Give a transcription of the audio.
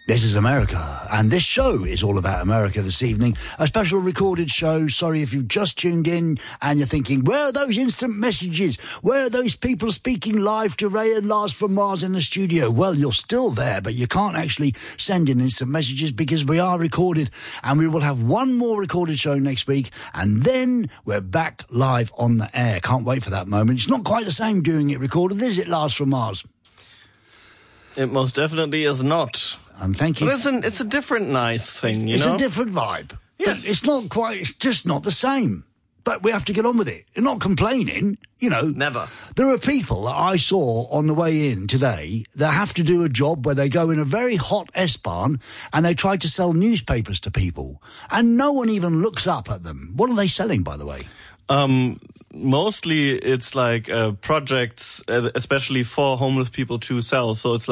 This is America, and this show is all about America this evening. A special recorded show. Sorry if you've just tuned in and you're thinking, where are those instant messages? Where are those people speaking live to Ray and Lars from Mars in the studio? Well, you're still there, but you can't actually send in instant messages because we are recorded, and we will have one more recorded show next week, and then we're back live on the air. Can't wait for that moment. It's not quite the same doing it recorded, is it, Lars from Mars? It most definitely is not. And thank you. But it's a different nice thing, you know? It's a different vibe. Yes. But it's just not the same. But we have to get on with it. You're not complaining, you know. Never. There are people that I saw on the way in today that have to do a job where they go in a very hot S-Bahn and they try to sell newspapers to people. And no one even looks up at them. What are they selling, by the way? Mostly it's like projects, especially for homeless people to sell. So it's